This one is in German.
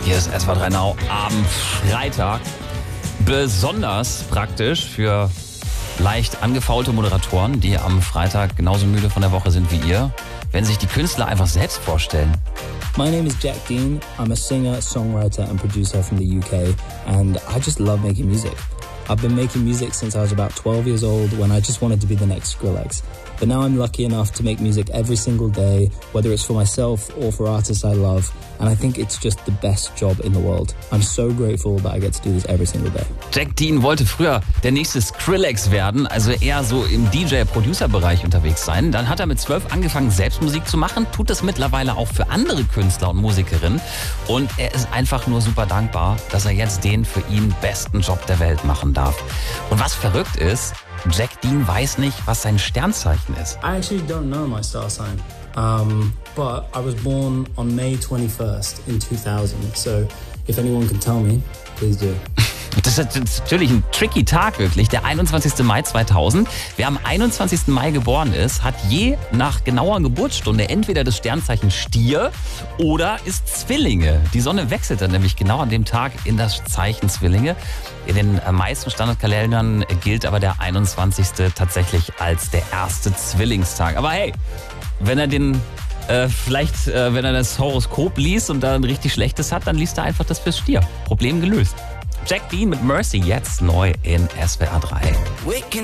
Hier ist SWR 3 Now am Freitag. Besonders praktisch für leicht angefaulte Moderatoren, die am Freitag genauso müde von der Woche sind wie ihr, wenn sich die Künstler einfach selbst vorstellen. My name is Jack Dean. I'm a singer, songwriter and producer from the UK, and I just love making music. I've been making music since I was about 12 years old when I just wanted to be the next Skrillex. But now I'm lucky enough to make music every single day, whether it's for myself or for artists I love. And I think it's just the best job in the world. I'm so grateful that I get to do this every single day. Jack Dean wollte früher der nächste Skrillex werden, also eher so im DJ-Producer-Bereich unterwegs sein. Dann hat er mit 12 angefangen, selbst Musik zu machen, tut das mittlerweile auch für andere Künstler und Musikerinnen. Und er ist einfach nur super dankbar, dass er jetzt den für ihn besten Job der Welt machen darf. Und was verrückt ist, Jack Dean weiß nicht, was sein Sternzeichen ist. I actually don't know my star sign, but I was born on May 21st in 2000. So if anyone can tell me, please do. Das ist natürlich ein tricky Tag wirklich, der 21. Mai 2000. Wer am 21. Mai geboren ist, hat je nach genauer Geburtsstunde entweder das Sternzeichen Stier oder ist Zwillinge. Die Sonne wechselt dann nämlich genau an dem Tag in das Zeichen Zwillinge. In den meisten Standardkalendern gilt aber der 21. tatsächlich als der erste Zwillingstag. Aber hey, wenn er wenn er das Horoskop liest und da ein richtig schlechtes hat, dann liest er einfach das fürs Stier. Problem gelöst. Jack Dean mit Mercy jetzt neu in SWR 3.